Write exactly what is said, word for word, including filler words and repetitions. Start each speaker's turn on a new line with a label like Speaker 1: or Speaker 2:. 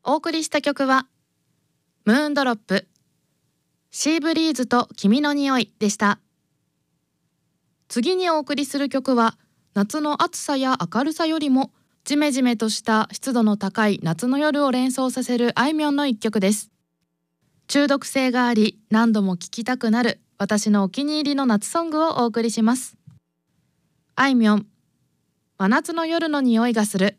Speaker 1: お送りした曲はムーンドロップ、シーブリーズと君の匂いでした。次にお送りする曲は夏の暑さや明るさよりもジメジメとした湿度の高い夏の夜を連想させるあいみょんの一曲です。中毒性があり何度も聴きたくなる私のお気に入りの夏ソングをお送りします。あいみょん、真夏の夜の匂いがする。